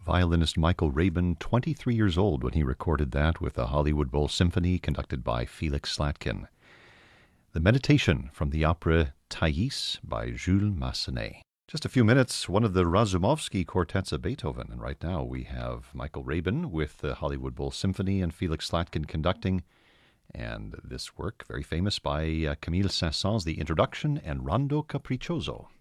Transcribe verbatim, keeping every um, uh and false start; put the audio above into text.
Violinist Michael Rabin, twenty-three years old when he recorded that with the Hollywood Bowl Symphony conducted by Felix Slatkin. The Meditation from the opera Thais by Jules Massenet. Just a few minutes, one of the Razumovsky quartets of Beethoven. And right now we have Michael Rabin with the Hollywood Bowl Symphony and Felix Slatkin conducting. And this work, very famous by uh, Camille Saint-Saëns, the introduction and Rondo Capriccioso.